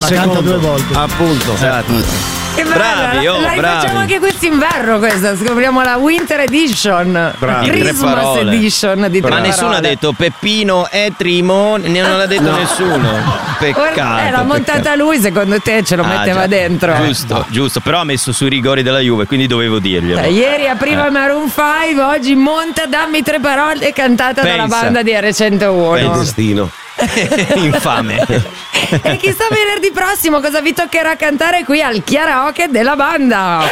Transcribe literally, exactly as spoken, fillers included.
canta due volte. Appunto. Esatto. Che bella, Bravi, oh, la rifacciamo bravi. anche quest'inverno questa, scopriamo la Winter Edition, Bravi. Tre Christmas parole. Edition di tre Ma nessuno parole. ha detto Peppino è Trimo, ne- non l'ha detto nessuno. Peccato. Guarda, eh, l'ha peccato. montata lui, secondo te ce lo Ah, metteva già. dentro. Giusto, giusto, però ha messo sui rigori della Juve, quindi dovevo dirglielo. Eh, Ieri apriva Eh. Maroon cinque, oggi monta Dammi tre parole cantata dalla Pensa. banda di R centouno. È il destino. Infame. E chissà venerdì prossimo cosa vi toccherà cantare qui al karaoke della banda.